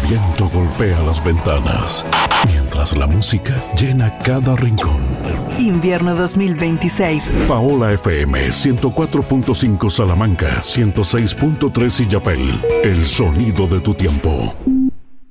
viento golpea las ventanas, mientras la música llena cada rincón. Invierno 2026. Paola FM 104.5 Salamanca, 106.3 Illapel. El sonido de tu tiempo.